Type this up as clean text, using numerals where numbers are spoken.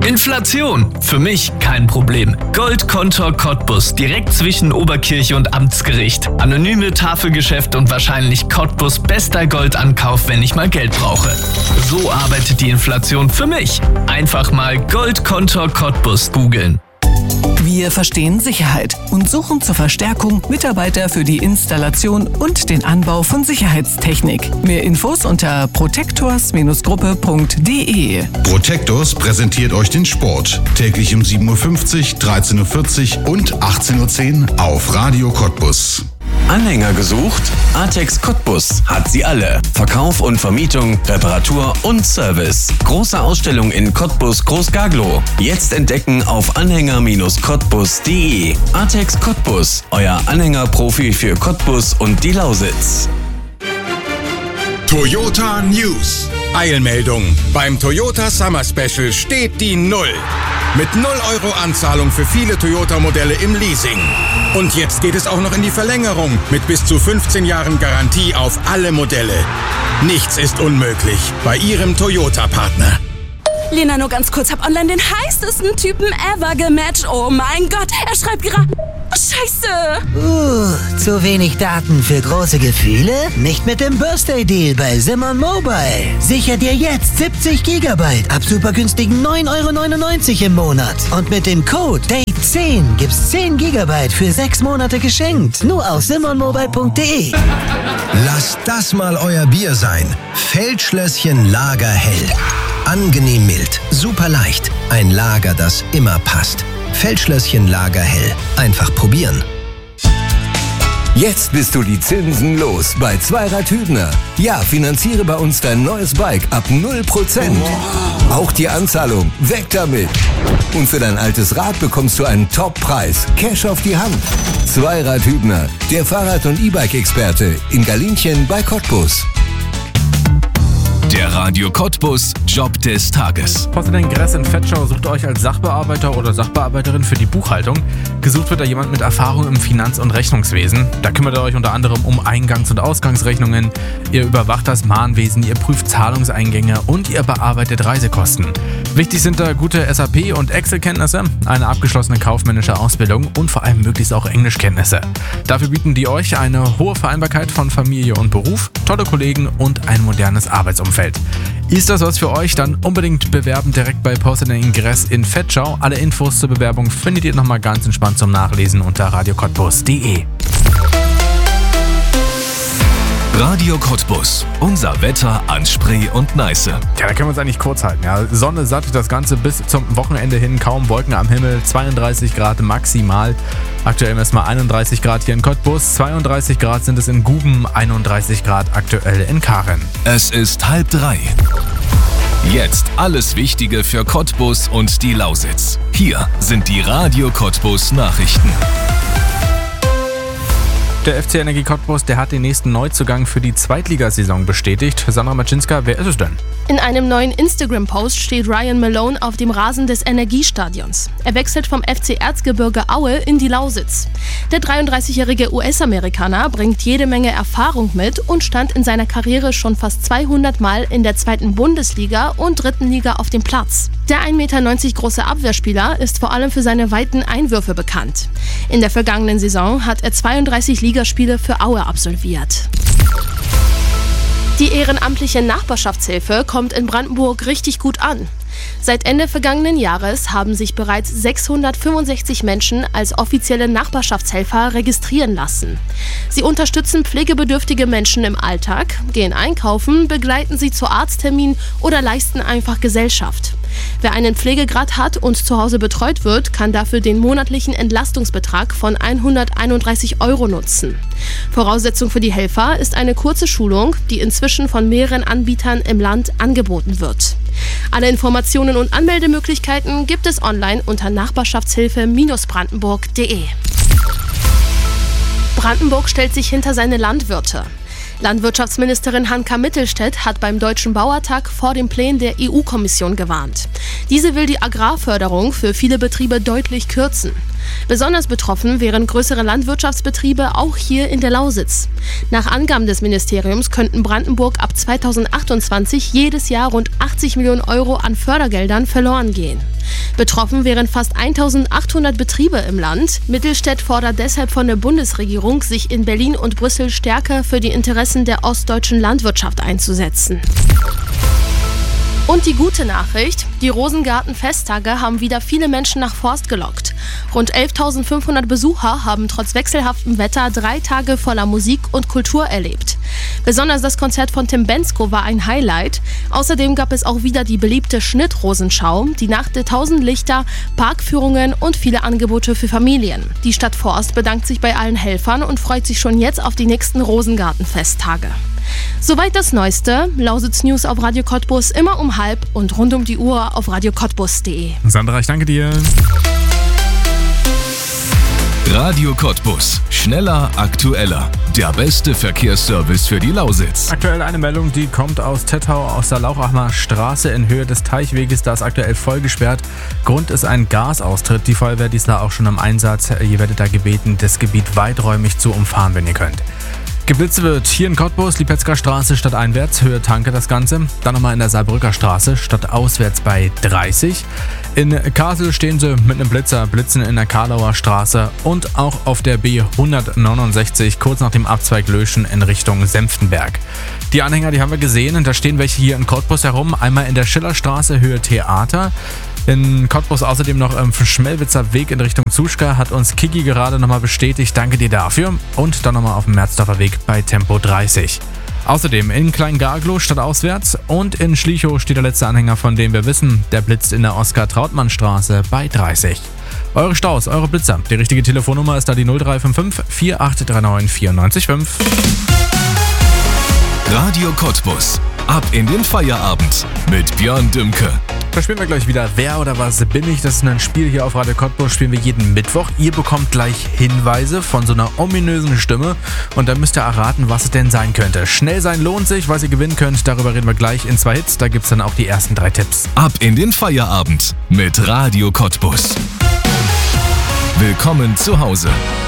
Inflation, für mich kein Problem. Goldkontor Cottbus, direkt zwischen Oberkirche und Amtsgericht. Anonyme Tafelgeschäft und wahrscheinlich Cottbus bester Goldankauf, wenn ich mal Geld brauche. So arbeitet die Inflation für mich. Einfach mal Goldkontor Cottbus googeln. Wir verstehen Sicherheit und suchen zur Verstärkung Mitarbeiter für die Installation und den Anbau von Sicherheitstechnik. Mehr Infos unter protectors-gruppe.de. Protectors präsentiert euch den Sport. Täglich um 7.50 Uhr, 13.40 Uhr und 18.10 Uhr auf Radio Cottbus. Anhänger gesucht? Artex Cottbus hat sie alle. Verkauf und Vermietung, Reparatur und Service. Große Ausstellung in Cottbus Großgaglow. Jetzt entdecken auf anhänger-cottbus.de. Artex Cottbus, euer Anhängerprofi für Cottbus und die Lausitz. Toyota News. Eilmeldung. Beim Toyota Summer Special steht die Null. Mit 0 € Anzahlung für viele Toyota-Modelle im Leasing. Und jetzt geht es auch noch in die Verlängerung mit bis zu 15 Jahren Garantie auf alle Modelle. Nichts ist unmöglich bei Ihrem Toyota-Partner. Lena, nur ganz kurz, hab online den heißesten Typen ever gematcht. Oh mein Gott, er schreibt gerade... Scheiße! Zu wenig Daten für große Gefühle? Nicht mit dem Birthday-Deal bei Simon Mobile. Sicher dir jetzt 70 GB ab super günstigen 9,99 € im Monat. Und mit dem Code DATE10 gibt's 10 GB für 6 Monate geschenkt. Nur auf simonmobile.de. Lasst das mal euer Bier sein. Feldschlösschen Lager Hell. Angenehm mild, super leicht. Ein Lager, das immer passt. Feldschlösschen Lager Hell. Einfach probieren. Jetzt bist du die Zinsen los bei Zweirad Hübner. Ja, finanziere bei uns dein neues Bike ab 0%. Auch die Anzahlung, weg damit. Und für dein altes Rad bekommst du einen Top-Preis. Cash auf die Hand. Zweirad Hübner, der Fahrrad- und E-Bike-Experte in Galinchen bei Cottbus. Der Radio Cottbus Job des Tages. Posten Ingress in Vetschau sucht euch als Sachbearbeiter oder Sachbearbeiterin für die Buchhaltung. Gesucht wird da jemand mit Erfahrung im Finanz- und Rechnungswesen. Da kümmert ihr euch unter anderem um Eingangs- und Ausgangsrechnungen. Ihr überwacht das Mahnwesen, ihr prüft Zahlungseingänge und ihr bearbeitet Reisekosten. Wichtig sind da gute SAP- und Excel-Kenntnisse, eine abgeschlossene kaufmännische Ausbildung und vor allem möglichst auch Englischkenntnisse. Dafür bieten die euch eine hohe Vereinbarkeit von Familie und Beruf, tolle Kollegen und ein modernes Arbeitsumfeld. Ist das was für euch? Dann unbedingt bewerben direkt bei Posten Ingress in Vetschau. Alle Infos zur Bewerbung findet ihr nochmal ganz entspannt zum Nachlesen unter radiocottbus.de. Radio Cottbus. Unser Wetter an Spree und Neiße. Ja, da können wir uns eigentlich kurz halten. Ja, Sonne satt, das Ganze bis zum Wochenende hin. Kaum Wolken am Himmel. 32 Grad maximal. Aktuell erstmal 31 Grad hier in Cottbus. 32 Grad sind es in Guben. 31 Grad aktuell in Karen. Es ist 2:30. Jetzt alles Wichtige für Cottbus und die Lausitz. Hier sind die Radio Cottbus Nachrichten. Der FC Energie Cottbus, der hat den nächsten Neuzugang für die Zweitligasaison bestätigt. Sandra Maczynska, wer ist es denn? In einem neuen Instagram-Post steht Ryan Malone auf dem Rasen des Energiestadions. Er wechselt vom FC Erzgebirge Aue in die Lausitz. Der 33-jährige US-Amerikaner bringt jede Menge Erfahrung mit und stand in seiner Karriere schon fast 200 Mal in der 2. Bundesliga und 3. Liga auf dem Platz. Der 1,90 Meter große Abwehrspieler ist vor allem für seine weiten Einwürfe bekannt. In der vergangenen Saison hat er 32 Ligaspiele für Aue absolviert. Die ehrenamtliche Nachbarschaftshilfe kommt in Brandenburg richtig gut an. Seit Ende vergangenen Jahres haben sich bereits 665 Menschen als offizielle Nachbarschaftshelfer registrieren lassen. Sie unterstützen pflegebedürftige Menschen im Alltag, gehen einkaufen, begleiten sie zu Arztterminen oder leisten einfach Gesellschaft. Wer einen Pflegegrad hat und zu Hause betreut wird, kann dafür den monatlichen Entlastungsbetrag von 131 € nutzen. Voraussetzung für die Helfer ist eine kurze Schulung, die inzwischen von mehreren Anbietern im Land angeboten wird. Alle Informationen und Anmeldemöglichkeiten gibt es online unter nachbarschaftshilfe-brandenburg.de. Brandenburg stellt sich hinter seine Landwirte. Landwirtschaftsministerin Hanka Mittelstädt hat beim Deutschen Bauertag vor den Plänen der EU-Kommission gewarnt. Diese will die Agrarförderung für viele Betriebe deutlich kürzen. Besonders betroffen wären größere Landwirtschaftsbetriebe auch hier in der Lausitz. Nach Angaben des Ministeriums könnten Brandenburg ab 2028 jedes Jahr rund 80 Millionen € an Fördergeldern verloren gehen. Betroffen wären fast 1800 Betriebe im Land. Mittelstädt fordert deshalb von der Bundesregierung, sich in Berlin und Brüssel stärker für die Interessen der ostdeutschen Landwirtschaft einzusetzen. Und die gute Nachricht, die Rosengarten-Festtage haben wieder viele Menschen nach Forst gelockt. Rund 11.500 Besucher haben trotz wechselhaftem Wetter 3 Tage voller Musik und Kultur erlebt. Besonders das Konzert von Tim Bendzko war ein Highlight. Außerdem gab es auch wieder die beliebte Schnittrosenschau, die Nacht der 1000 Lichter, Parkführungen und viele Angebote für Familien. Die Stadt Forst bedankt sich bei allen Helfern und freut sich schon jetzt auf die nächsten Rosengarten-Festtage. Soweit das Neueste. Lausitz News auf Radio Cottbus immer um 12:30 und rund um die Uhr auf radiocottbus.de. Sandra, ich danke dir. Radio Cottbus. Schneller, aktueller. Der beste Verkehrsservice für die Lausitz. Aktuell eine Meldung, die kommt aus Tettau, aus der Lauchacher Straße in Höhe des Teichweges. Da ist aktuell voll gesperrt. Grund ist ein Gasaustritt. Die Feuerwehr ist da auch schon im Einsatz. Ihr werdet da gebeten, das Gebiet weiträumig zu umfahren, wenn ihr könnt. Geblitzt wird hier in Cottbus, Lipetzker Straße stadteinwärts, Höhe Tanke das Ganze. Dann nochmal in der Saarbrücker Straße, stadtauswärts bei 30. In Kassel stehen sie mit einem Blitzer, blitzen in der Karlauer Straße und auch auf der B169, kurz nach dem Abzweig Löschen in Richtung Senftenberg. Die Anhänger, die haben wir gesehen, und da stehen welche hier in Cottbus herum. Einmal in der Schillerstraße, Höhe Theater. In Cottbus außerdem noch im Schmelwitzer Weg in Richtung Zuschka, hat uns Kiki gerade nochmal bestätigt. Danke dir dafür. Und dann nochmal auf dem Merzdorfer Weg bei Tempo 30. Außerdem in Kleingaglow stadtauswärts und in Schlichow steht der letzte Anhänger, von dem wir wissen. Der blitzt in der Oskar-Trautmann-Straße bei 30. Eure Staus, eure Blitzer. Die richtige Telefonnummer ist da die 0355 4839 945. Radio Cottbus. Ab in den Feierabend mit Björn Dümke. Da spielen wir gleich wieder Wer oder was bin ich? Das ist ein Spiel hier auf Radio Cottbus, spielen wir jeden Mittwoch. Ihr bekommt gleich Hinweise von so einer ominösen Stimme und dann müsst ihr erraten, was es denn sein könnte. Schnell sein lohnt sich, was ihr gewinnen könnt. Darüber reden wir gleich in 2 Hits. Da gibt's dann auch die ersten 3 Tipps. Ab in den Feierabend mit Radio Cottbus. Willkommen zu Hause.